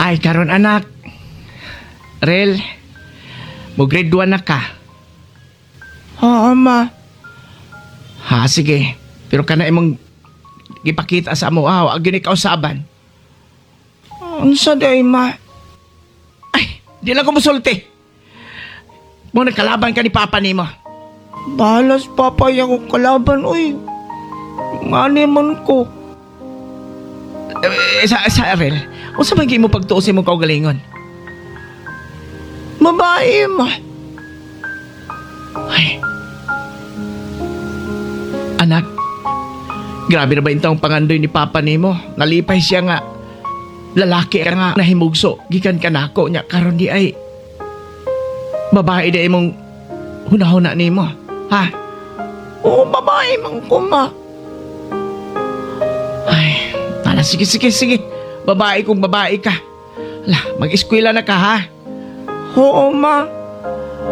Ay, karon anak. Rel, mo grade 1 na ka. Ha, ama. Ha, sige. Pero kana imong gipakita sa amo, ag yun ikaw saban. Unsa day, ma? Ay, di lang ko musulti. Mo nagkalaban ka ni Papa nimo. Balas papay ako kalaban, uy. Ngani man ko. Sa Rel, unsa man mo pagtuusin mo kaugalingon? Babae, ma. Ay. Anak, grabe na ba intang pangandoy ni Papa nimo? Nalipay siya nga. Lalaki ka nga nahimugso. Gikan ka nako nya karon di ay. Babae di imong hunahuna nimo. Ha? Oo, babae man ko, ma. Ay, sige. Babae kung babae ka. Lah, mag-eskwela na ka ha. Oo, ma.